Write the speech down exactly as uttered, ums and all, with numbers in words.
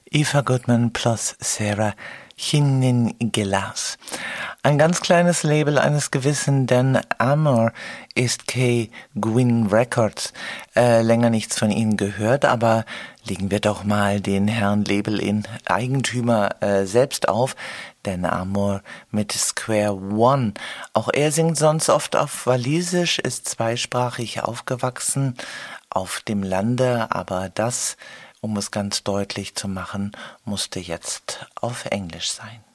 Eva Goodman plus Sarah Hinnin-Gelas. Ein ganz kleines Label eines gewissen Dan Amor ist K. Gwyn Records. Äh, länger nichts von ihnen gehört, aber legen wir doch mal den Herrn Label in Eigentümer äh, selbst auf. Dan Amor mit Square One. Auch er singt sonst oft auf Walisisch, ist zweisprachig aufgewachsen auf dem Lande, aber das, um es ganz deutlich zu machen, musste jetzt auf Englisch sein.